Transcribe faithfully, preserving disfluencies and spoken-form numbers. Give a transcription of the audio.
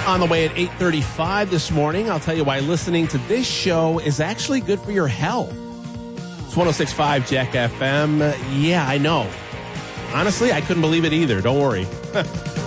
On the way at eight thirty-five this morning, I'll tell you why listening to this show is actually good for your health. It's one oh six point five Jack F M. Yeah, I know. Honestly, I couldn't believe it either. Don't worry.